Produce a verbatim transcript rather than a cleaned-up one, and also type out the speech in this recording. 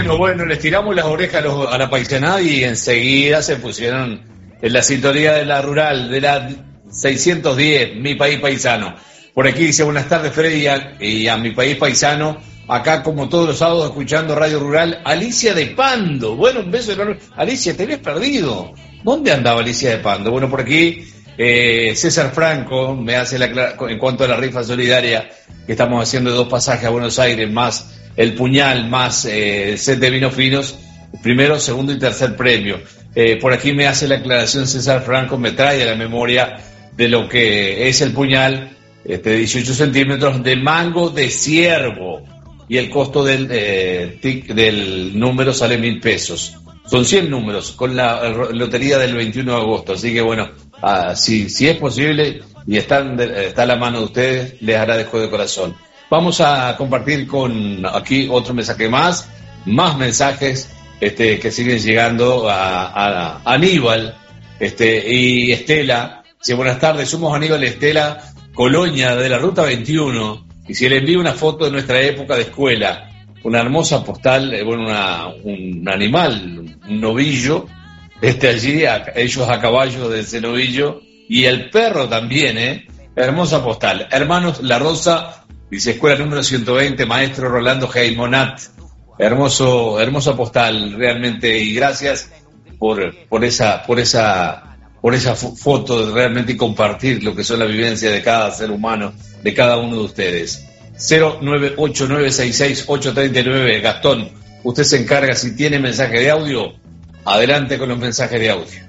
Bueno, bueno, les tiramos las orejas a, los, a la paisanada y enseguida se pusieron en la sintonía de la rural, de la seiscientos diez, Mi País Paisano. Por aquí dice, buenas tardes, Freddy, y a, y a Mi País Paisano, acá como todos los sábados escuchando Radio Rural, Alicia de Pando. Bueno, un beso enorme. Alicia, te habías perdido. ¿Dónde andaba Alicia de Pando? Bueno, por aquí eh, César Franco me hace la en cuanto a la rifa solidaria que estamos haciendo de dos pasajes a Buenos Aires, más el puñal, más eh, el set de vinos finos, primero, segundo y tercer premio. Eh, por aquí me hace la aclaración César Franco, me trae a la memoria de lo que es el puñal, este, dieciocho centímetros de mango de ciervo, y el costo del, eh, tic, del número sale mil pesos. Son cien números con la lotería del veintiuno de agosto, así que bueno, ah, si, si es posible y están de, está a la mano de ustedes, les agradezco de corazón. Vamos a compartir con aquí otro mensaje más, más mensajes este, que siguen llegando a, a, a Aníbal este, y Estela. Sí, buenas tardes, somos Aníbal y Estela Colonia de la Ruta veintiuno, y si le envío una foto de nuestra época de escuela, una hermosa postal, eh, bueno, una, un animal, un novillo, este allí, a, ellos a caballo de ese novillo, y el perro también, ¿eh? Hermosa postal. Hermanos La Rosa, dice escuela número ciento veinte, maestro Rolando Jaimonat. Hermoso, hermosa postal, realmente, y gracias por, por esa, por esa, por esa foto, realmente, y compartir lo que son la vivencia de cada ser humano, de cada uno de ustedes. cero nueve ocho nueve seis seis ocho tres nueve, Gastón, usted se encarga, si tiene mensaje de audio, adelante con los mensajes de audio.